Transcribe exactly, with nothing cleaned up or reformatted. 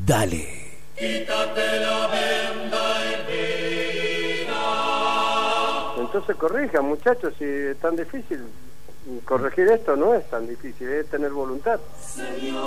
Dale. Quítate la venda herida. Entonces corrija, muchachos, si es tan difícil. Corregir esto no es tan difícil, es tener voluntad. Señor.